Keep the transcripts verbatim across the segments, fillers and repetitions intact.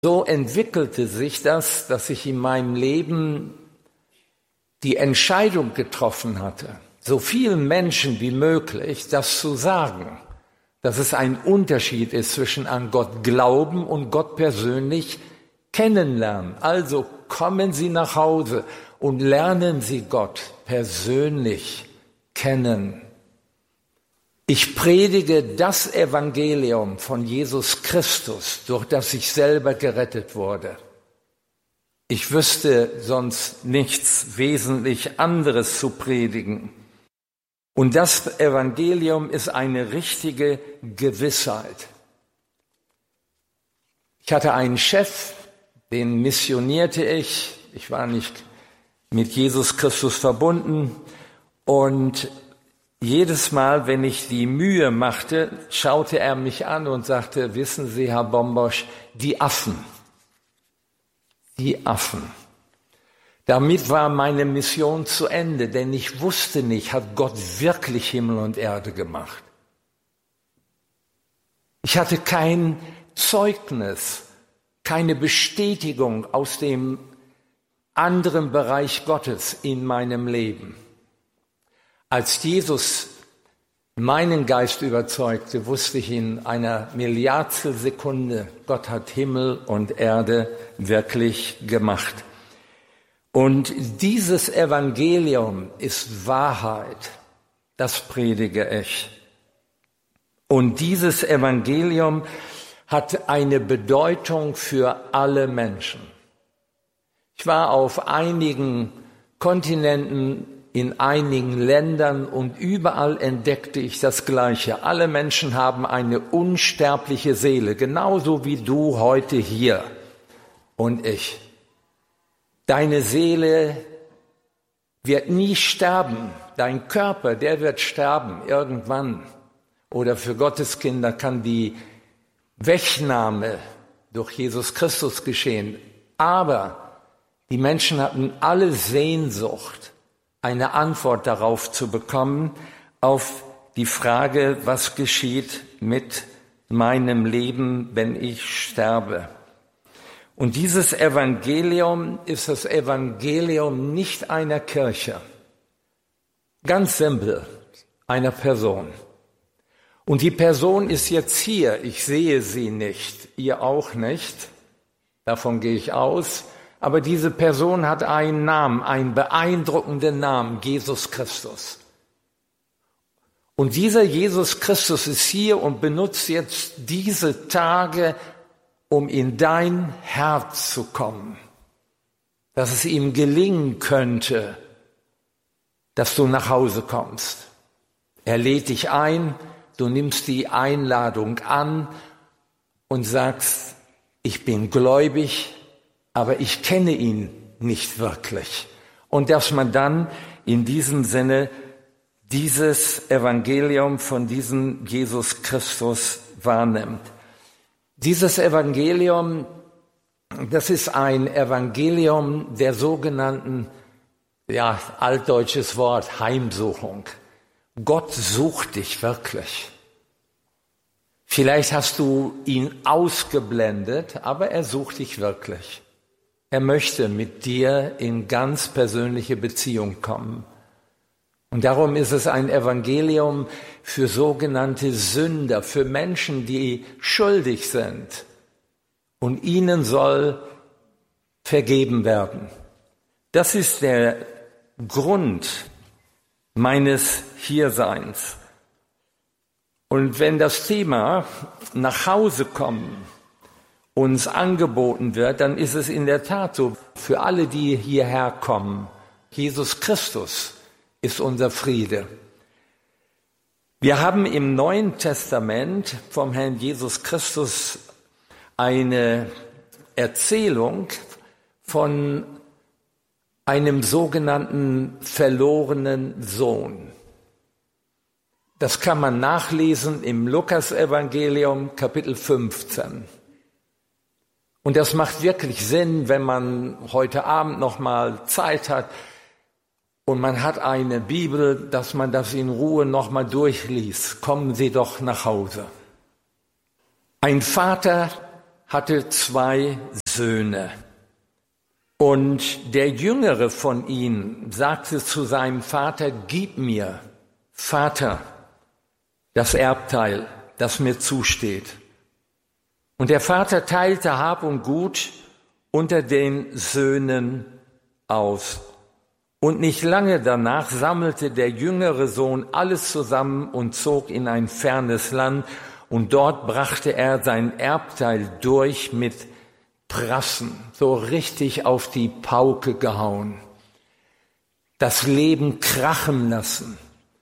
So entwickelte sich das, dass ich in meinem Leben die Entscheidung getroffen hatte, so vielen Menschen wie möglich das zu sagen, dass es ein Unterschied ist zwischen an Gott glauben und Gott persönlich kennenlernen. Also kommen Sie nach Hause und lernen Sie Gott persönlich kennen. Ich predige das Evangelium von Jesus Christus, durch das ich selber gerettet wurde. Ich wüsste sonst nichts wesentlich anderes zu predigen. Und das Evangelium ist eine richtige Gewissheit. Ich hatte einen Chef, den missionierte ich. Ich war nicht mit Jesus Christus verbunden. Und jedes Mal, wenn ich die Mühe machte, schaute er mich an und sagte, wissen Sie, Herr Bombosch, die Affen. Die Affen. Damit war meine Mission zu Ende, denn ich wusste nicht, hat Gott wirklich Himmel und Erde gemacht? Ich hatte kein Zeugnis, keine Bestätigung aus dem anderen Bereich Gottes in meinem Leben. Als Jesus meinen Geist überzeugte, wusste ich in einer Milliardstel Sekunde, Gott hat Himmel und Erde wirklich gemacht. Und dieses Evangelium ist Wahrheit, das predige ich. Und dieses Evangelium hat eine Bedeutung für alle Menschen. Ich war auf einigen Kontinenten, in einigen Ländern und überall entdeckte ich das Gleiche. Alle Menschen haben eine unsterbliche Seele, genauso wie du heute hier und ich. Deine Seele wird nie sterben. Dein Körper, der wird sterben irgendwann. Oder für Gottes Kinder kann die Wegnahme durch Jesus Christus geschehen. Aber die Menschen hatten alle Sehnsucht, eine Antwort darauf zu bekommen, auf die Frage, was geschieht mit meinem Leben, wenn ich sterbe. Und dieses Evangelium ist das Evangelium nicht einer Kirche, ganz simpel, einer Person. Und die Person ist jetzt hier, ich sehe sie nicht, ihr auch nicht, davon gehe ich aus, aber diese Person hat einen Namen, einen beeindruckenden Namen, Jesus Christus. Und dieser Jesus Christus ist hier und benutzt jetzt diese Tage, um in dein Herz zu kommen, dass es ihm gelingen könnte, dass du nach Hause kommst. Er lädt dich ein, du nimmst die Einladung an und sagst, ich bin gläubig, aber ich kenne ihn nicht wirklich. Und dass man dann in diesem Sinne dieses Evangelium von diesem Jesus Christus wahrnimmt. Dieses Evangelium, das ist ein Evangelium der sogenannten, ja, altdeutsches Wort, Heimsuchung. Gott sucht dich wirklich. Vielleicht hast du ihn ausgeblendet, aber er sucht dich wirklich. Er möchte mit dir in ganz persönliche Beziehung kommen. Und darum ist es ein Evangelium für sogenannte Sünder, für Menschen, die schuldig sind. Und ihnen soll vergeben werden. Das ist der Grund meines Hierseins. Und wenn das Thema nach Hause kommen uns angeboten wird, dann ist es in der Tat so, für alle, die hierher kommen, Jesus Christus ist unser Friede. Wir haben im Neuen Testament vom Herrn Jesus Christus eine Erzählung von einem sogenannten verlorenen Sohn. Das kann man nachlesen im Lukas-Evangelium, Kapitel fünfzehn. Und das macht wirklich Sinn, wenn man heute Abend noch mal Zeit hat und man hat eine Bibel, dass man das in Ruhe noch mal durchliest. Kommen Sie doch nach Hause. Ein Vater hatte zwei Söhne. Und der Jüngere von ihnen sagte zu seinem Vater, gib mir, Vater, das Erbteil, das mir zusteht. Und der Vater teilte Hab und Gut unter den Söhnen aus. Und nicht lange danach sammelte der jüngere Sohn alles zusammen und zog in ein fernes Land. Und dort brachte er sein Erbteil durch mit Prassen, so richtig auf die Pauke gehauen. Das Leben krachen lassen,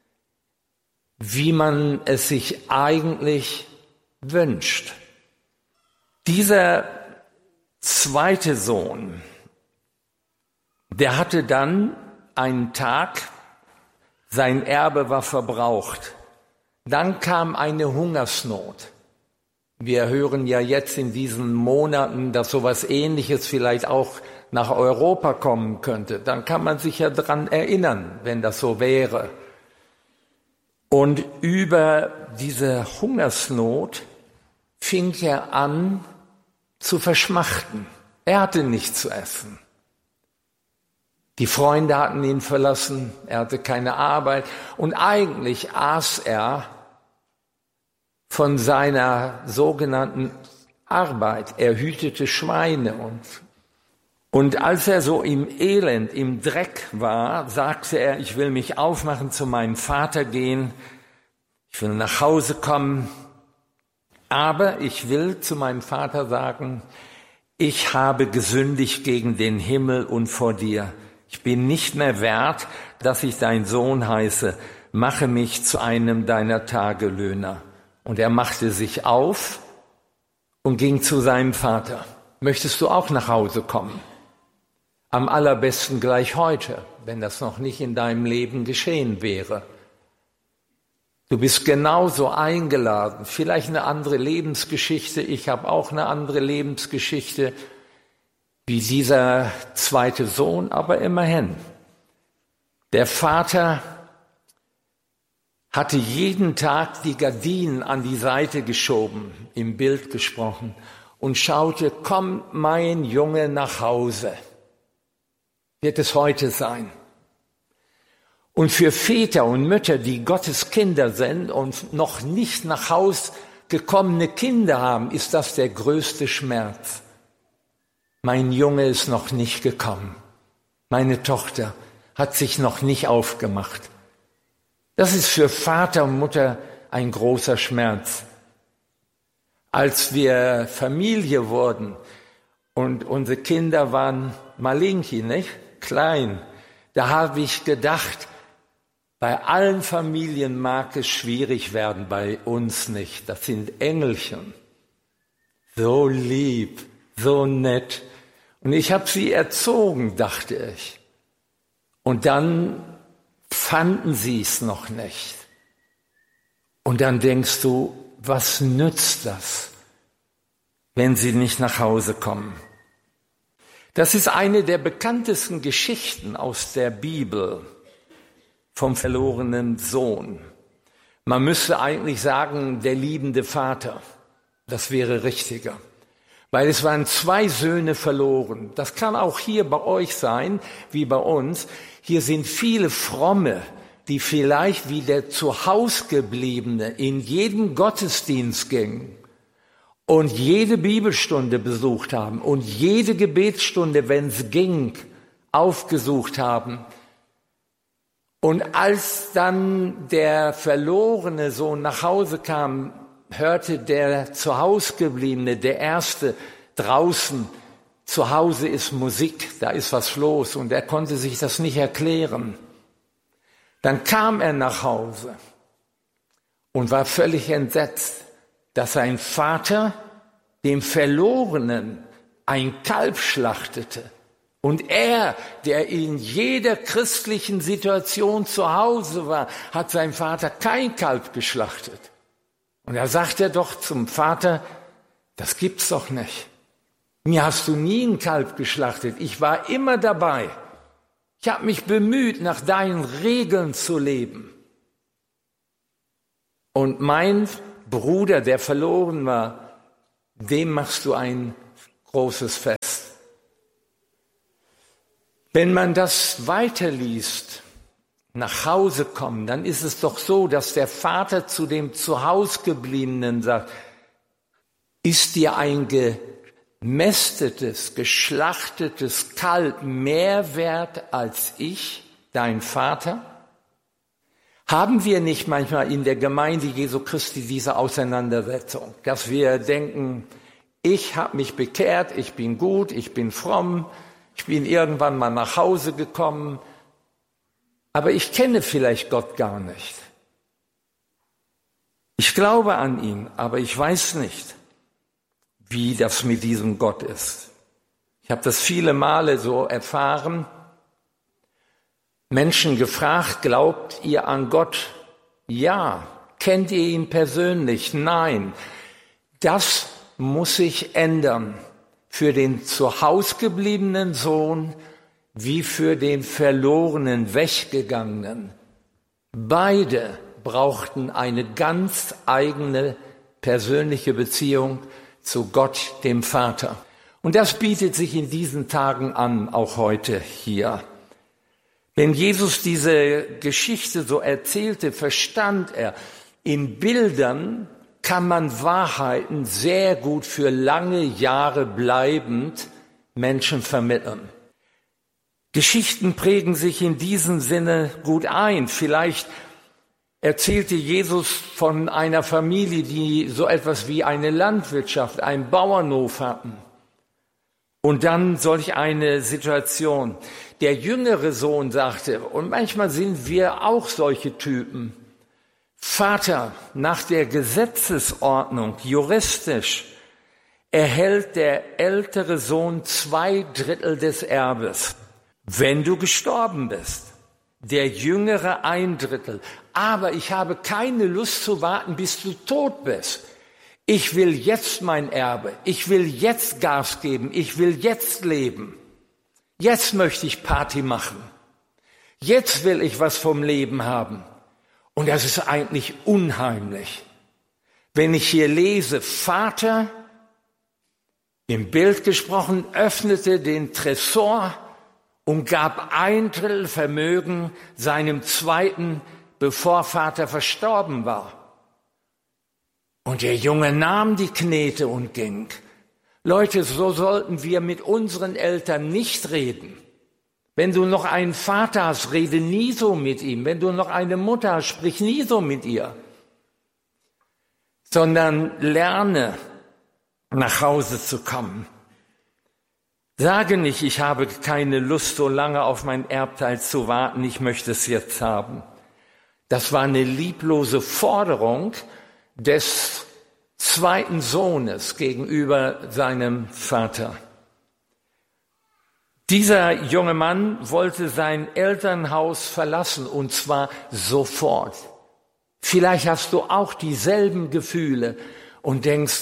wie man es sich eigentlich wünscht. Dieser zweite Sohn, der hatte dann einen Tag, sein Erbe war verbraucht. Dann kam eine Hungersnot. Wir hören ja jetzt in diesen Monaten, dass sowas Ähnliches vielleicht auch nach Europa kommen könnte. Dann kann man sich ja dran erinnern, wenn das so wäre. Und über diese Hungersnot fing er an zu verschmachten. Er hatte nichts zu essen. Die Freunde hatten ihn verlassen, er hatte keine Arbeit und eigentlich aß er von seiner sogenannten Arbeit. Er hütete Schweine und, und als er so im Elend, im Dreck war, sagte er, ich will mich aufmachen, zu meinem Vater gehen, ich will nach Hause kommen, aber ich will zu meinem Vater sagen, ich habe gesündigt gegen den Himmel und vor dir. Ich bin nicht mehr wert, dass ich dein Sohn heiße. Mache mich zu einem deiner Tagelöhner. Und er machte sich auf und ging zu seinem Vater. Möchtest du auch nach Hause kommen? Am allerbesten gleich heute, wenn das noch nicht in deinem Leben geschehen wäre. Du bist genauso eingeladen. Vielleicht eine andere Lebensgeschichte. Ich habe auch eine andere Lebensgeschichte wie dieser zweite Sohn, aber immerhin. Der Vater hatte jeden Tag die Gardinen an die Seite geschoben, im Bild gesprochen, und schaute, komm mein Junge nach Hause. Wird es heute sein? Und für Väter und Mütter, die Gottes Kinder sind und noch nicht nach Haus gekommene Kinder haben, ist das der größte Schmerz. Mein Junge ist noch nicht gekommen. Meine Tochter hat sich noch nicht aufgemacht. Das ist für Vater und Mutter ein großer Schmerz. Als wir Familie wurden und unsere Kinder waren malinki, nicht? Klein, da habe ich gedacht, bei allen Familien mag es schwierig werden, bei uns nicht. Das sind Engelchen. So lieb, so nett. Und ich habe sie erzogen, dachte ich. Und dann fanden sie es noch nicht. Und dann denkst du, was nützt das, wenn sie nicht nach Hause kommen? Das ist eine der bekanntesten Geschichten aus der Bibel vom verlorenen Sohn. Man müsste eigentlich sagen, der liebende Vater. Das wäre richtiger. Weil es waren zwei Söhne verloren. Das kann auch hier bei euch sein, wie bei uns. Hier sind viele Fromme, die vielleicht wie der Zuhausgebliebene in jeden Gottesdienst gingen und jede Bibelstunde besucht haben und jede Gebetsstunde, wenn es ging, aufgesucht haben. Und als dann der verlorene Sohn nach Hause kam, hörte der Zuhausgebliebene, der Erste, draußen, zu Hause ist Musik, da ist was los, und er konnte sich das nicht erklären. Dann kam er nach Hause und war völlig entsetzt, dass sein Vater dem Verlorenen ein Kalb schlachtete. Und er, der in jeder christlichen Situation zu Hause war, hat seinem Vater kein Kalb geschlachtet. Und da sagt er doch zum Vater, das gibt's doch nicht. Mir hast du nie ein Kalb geschlachtet. Ich war immer dabei. Ich habe mich bemüht, nach deinen Regeln zu leben. Und mein Bruder, der verloren war, dem machst du ein großes Fest. Wenn man das weiterliest, nach Hause kommen, dann ist es doch so, dass der Vater zu dem Zuhausgebliebenen sagt, ist dir ein gemästetes, geschlachtetes Kalb mehr wert als ich, dein Vater? Haben wir nicht manchmal in der Gemeinde Jesu Christi diese Auseinandersetzung, dass wir denken, ich habe mich bekehrt, ich bin gut, ich bin fromm, ich bin irgendwann mal nach Hause gekommen, aber ich kenne vielleicht Gott gar nicht. Ich glaube an ihn, aber ich weiß nicht, wie das mit diesem Gott ist. Ich habe das viele Male so erfahren, Menschen gefragt, glaubt ihr an Gott? Ja. Kennt ihr ihn persönlich? Nein. Das muss sich ändern für den zu Hause gebliebenen Sohn wie für den verlorenen, weggegangenen. Beide brauchten eine ganz eigene persönliche Beziehung zu Gott, dem Vater. Und das bietet sich in diesen Tagen an, auch heute hier. Wenn Jesus diese Geschichte so erzählte, verstand er, in Bildern kann man Wahrheiten sehr gut für lange Jahre bleibend Menschen vermitteln. Geschichten prägen sich in diesem Sinne gut ein. Vielleicht erzählte Jesus von einer Familie, die so etwas wie eine Landwirtschaft, einen Bauernhof hatten. Und dann solch eine Situation. Der jüngere Sohn sagte, und manchmal sind wir auch solche Typen, Vater, nach der Gesetzesordnung, juristisch, erhält der ältere Sohn zwei Drittel des Erbes, wenn du gestorben bist. Der jüngere ein Drittel. Aber ich habe keine Lust zu warten, bis du tot bist. Ich will jetzt mein Erbe. Ich will jetzt Gas geben. Ich will jetzt leben. Jetzt möchte ich Party machen. Jetzt will ich was vom Leben haben. Und das ist eigentlich unheimlich. Wenn ich hier lese, Vater, im Bild gesprochen, öffnete den Tresor und gab ein Drittel Vermögen seinem zweiten, bevor Vater verstorben war. Und der Junge nahm die Knete und ging. Leute, so sollten wir mit unseren Eltern nicht reden. Wenn du noch einen Vater hast, rede nie so mit ihm. Wenn du noch eine Mutter hast, sprich nie so mit ihr. Sondern lerne, nach Hause zu kommen. Sage nicht, ich habe keine Lust, so lange auf mein Erbteil zu warten, ich möchte es jetzt haben. Das war eine lieblose Forderung des zweiten Sohnes gegenüber seinem Vater. Dieser junge Mann wollte sein Elternhaus verlassen, und zwar sofort. Vielleicht hast du auch dieselben Gefühle und denkst,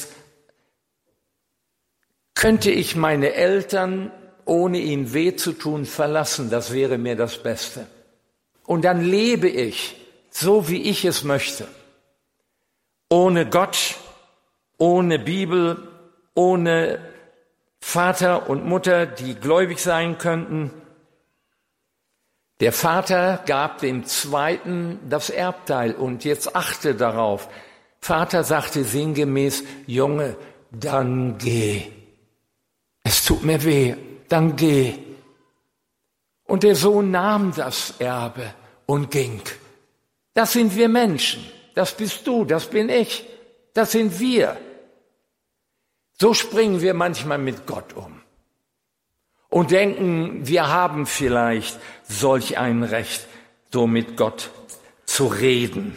könnte ich meine Eltern, ohne ihnen weh zu tun, verlassen, das wäre mir das Beste. Und dann lebe ich so, wie ich es möchte. Ohne Gott, ohne Bibel, ohne Vater und Mutter, die gläubig sein könnten. Der Vater gab dem Zweiten das Erbteil, und jetzt achte darauf. Vater sagte sinngemäß, Junge, dann geh. Es tut mir weh, dann geh. Und der Sohn nahm das Erbe und ging. Das sind wir Menschen. Das bist du, das bin ich. Das sind wir. So springen wir manchmal mit Gott um und denken, wir haben vielleicht solch ein Recht, so mit Gott zu reden.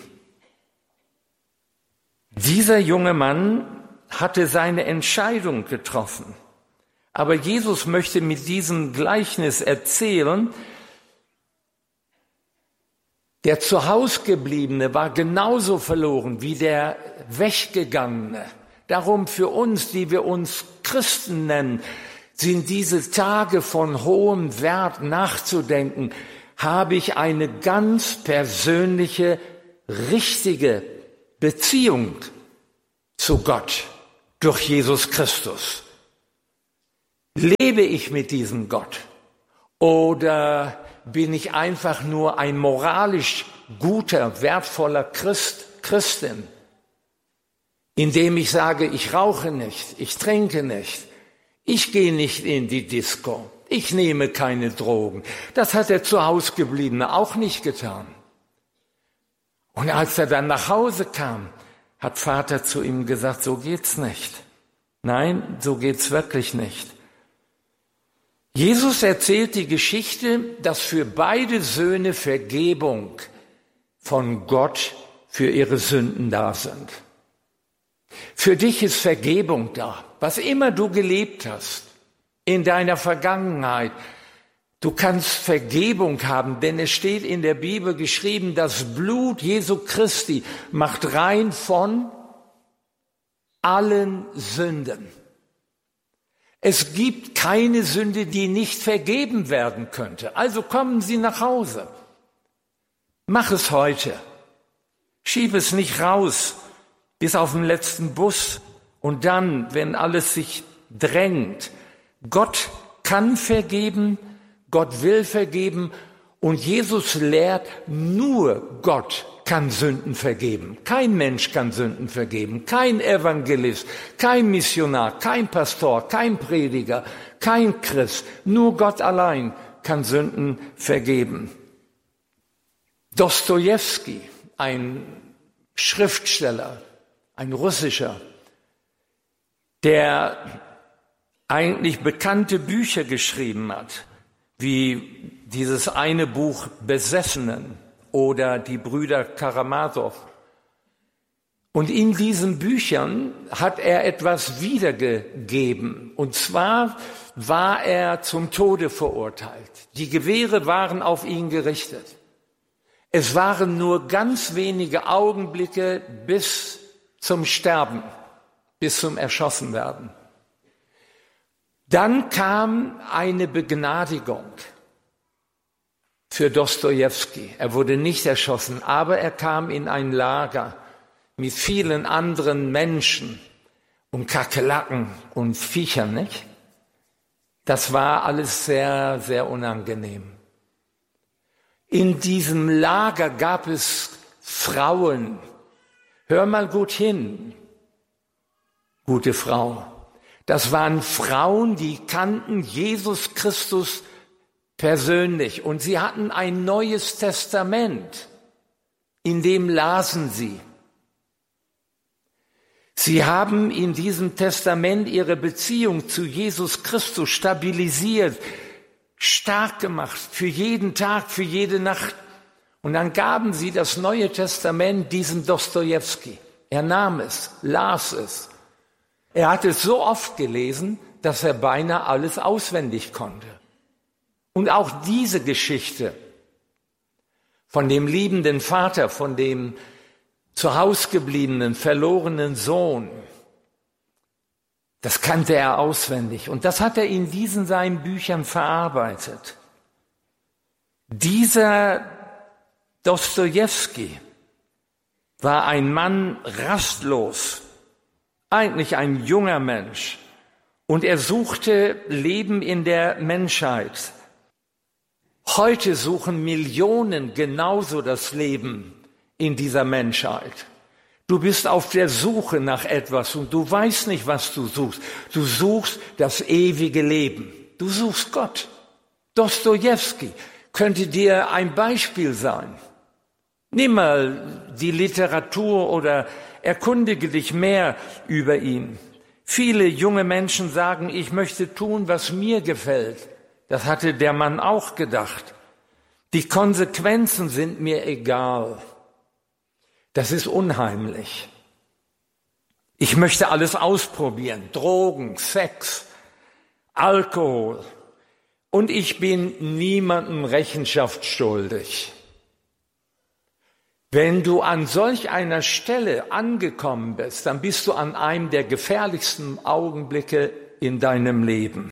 Dieser junge Mann hatte seine Entscheidung getroffen. Aber Jesus möchte mit diesem Gleichnis erzählen, der Zuhausgebliebene war genauso verloren wie der Weggegangene. Darum für uns, die wir uns Christen nennen, sind diese Tage von hohem Wert nachzudenken. Habe ich eine ganz persönliche, richtige Beziehung zu Gott? durch Jesus Christus. Lebe ich mit diesem Gott? Oder bin ich einfach nur ein moralisch guter, wertvoller Christ, Christin, indem ich sage, ich rauche nicht, ich trinke nicht, ich gehe nicht in die Disco, ich nehme keine Drogen. Das hat der Zuhausgebliebene auch nicht getan. Und als er dann nach Hause kam, hat Vater zu ihm gesagt, so geht's nicht. Nein, so geht's wirklich nicht. Jesus erzählt die Geschichte, dass für beide Söhne Vergebung von Gott für ihre Sünden da sind. Für dich ist Vergebung da, was immer du gelebt hast in deiner Vergangenheit. Du kannst Vergebung haben, denn es steht in der Bibel geschrieben, das Blut Jesu Christi macht rein von allen Sünden. Es gibt keine Sünde, die nicht vergeben werden könnte. Also kommen Sie nach Hause. Mach es heute. Schieb es nicht raus bis auf den letzten Bus und dann, wenn alles sich drängt. Gott kann vergeben, Gott will vergeben und Jesus lehrt, nur Gott kann Sünden vergeben. Kein Mensch kann Sünden vergeben, kein Evangelist, kein Missionar, kein Pastor, kein Prediger, kein Christ. Nur Gott allein kann Sünden vergeben. Dostojewski, ein Schriftsteller, ein russischer, der eigentlich bekannte Bücher geschrieben hat, wie dieses eine Buch Besessenen oder die Brüder Karamasow. Und in diesen Büchern hat er etwas wiedergegeben. Und zwar war er zum Tode verurteilt. Die Gewehre waren auf ihn gerichtet. Es waren nur ganz wenige Augenblicke bis zum Sterben, bis zum Erschossenwerden. Dann kam eine Begnadigung für Dostojewski. Er wurde nicht erschossen, aber er kam in ein Lager mit vielen anderen Menschen und Kakerlaken und Viechern, nicht? Das war alles sehr, sehr unangenehm. In diesem Lager gab es Frauen. Hör mal gut hin, gute Frau. Das waren Frauen, die kannten Jesus Christus persönlich und sie hatten ein neues Testament, in dem lasen sie. Sie haben in diesem Testament ihre Beziehung zu Jesus Christus stabilisiert, stark gemacht, für jeden Tag, für jede Nacht. Und dann gaben sie das Neue Testament diesem Dostojewski. Er nahm es, las es. Er hat es so oft gelesen, dass er beinahe alles auswendig konnte. Und auch diese Geschichte von dem liebenden Vater, von dem zu Hause gebliebenen, verlorenen Sohn, das kannte er auswendig. Und das hat er in diesen seinen Büchern verarbeitet. Dieser Dostojewski war ein Mann rastlos, eigentlich ein junger Mensch. Und er suchte Leben in der Menschheit. Heute suchen Millionen genauso das Leben in dieser Menschheit. Du bist auf der Suche nach etwas und du weißt nicht, was du suchst. Du suchst das ewige Leben. Du suchst Gott. Dostojewski könnte dir ein Beispiel sein. Nimm mal die Literatur oder erkundige dich mehr über ihn. Viele junge Menschen sagen, ich möchte tun, was mir gefällt. Das hatte der Mann auch gedacht. Die Konsequenzen sind mir egal. Das ist unheimlich. Ich möchte alles ausprobieren. Drogen, Sex, Alkohol. Und ich bin niemandem Rechenschaft schuldig. Wenn du an solch einer Stelle angekommen bist, dann bist du an einem der gefährlichsten Augenblicke in deinem Leben.